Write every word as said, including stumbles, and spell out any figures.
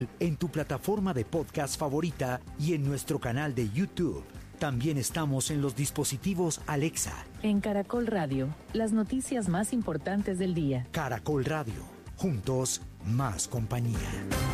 en tu plataforma de podcast favorita y en nuestro canal de YouTube. También estamos en los dispositivos Alexa. En Caracol Radio, las noticias más importantes del día. Caracol Radio, juntos, más compañía.